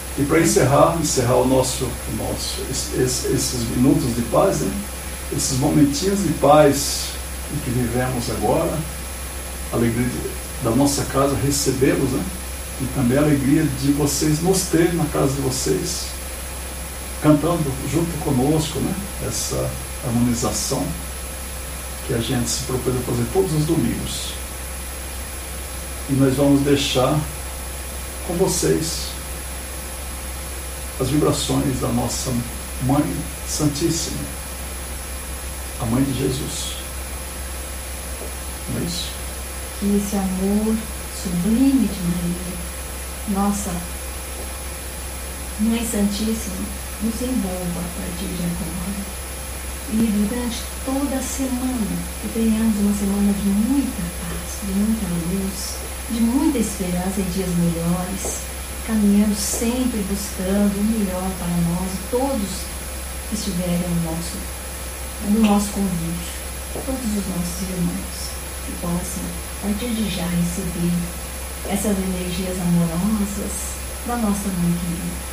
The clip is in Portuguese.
E para encerrar esses minutos de paz, né? Esses momentinhos de paz em que vivemos agora, a alegria da nossa casa recebê-los, né? E também a alegria de vocês nos ter na casa de vocês, cantando junto conosco, né? Essa harmonização que a gente se propôs a fazer todos os domingos. E nós vamos deixar com vocês as vibrações da nossa Mãe Santíssima, a Mãe de Jesus. Não é isso? Que esse amor sublime de Maria, nossa Mãe Santíssima, nos envolva a partir de agora. E durante toda a semana, que tenhamos uma semana de muita paz, de muita luz, de muita esperança em dias melhores, caminhando sempre buscando o melhor para nós e todos que estiverem no nosso convívio, todos os nossos irmãos, que possam, a partir de já, receber essas energias amorosas da nossa Mãe querida.